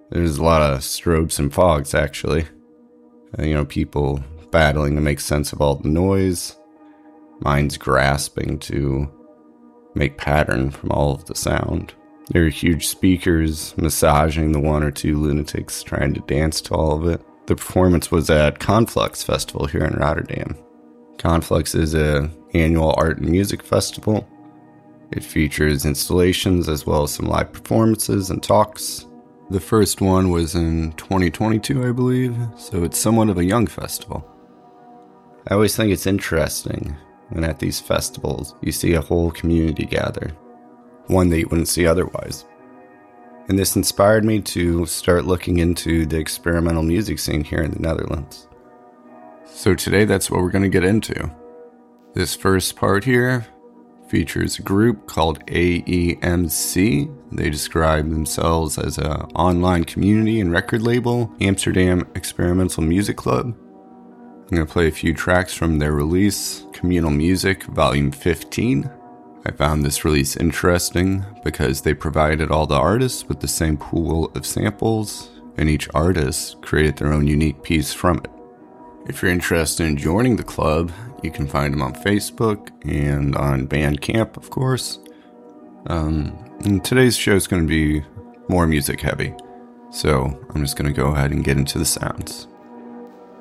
There's a lot of strobes and fogs, actually. People battling to make sense of all the noise, minds grasping to make pattern from all of the sound. There are huge speakers massaging the one or two lunatics trying to dance to all of it. The performance was at Conflux Festival here in Rotterdam. Conflux is an annual art and music festival. It features installations as well as some live performances and talks. The first one was in 2022, I believe, so it's somewhat of a young festival. I always think it's interesting when at these festivals you see a whole community gather, one that you wouldn't see otherwise. And this inspired me to start looking into the experimental music scene here in the Netherlands. So today that's what we're going to get into. This first part here features a group called AEMC. They describe themselves as an online community and record label, Amsterdam Experimental Music Club. I'm going to play a few tracks from their release, Communal Music, Volume 15. I found this release interesting because they provided all the artists with the same pool of samples, and each artist created their own unique piece from it. If you're interested in joining the club, you can find them on Facebook and on Bandcamp, of course. And today's show is going to be more music heavy, so I'm just going to go ahead and get into the sounds.